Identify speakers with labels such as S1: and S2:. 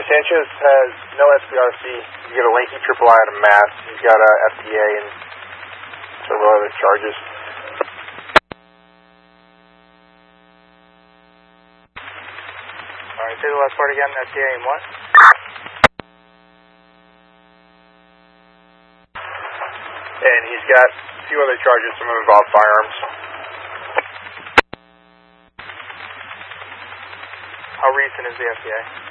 S1: Sanchez has no SPRC. He's got a lengthy triple I on a mask. He's got a FTA and several other charges.
S2: Alright, say the last part again. FTA and what?
S1: And he's got a few other charges, some of them involve firearms.
S2: How recent is the FTA?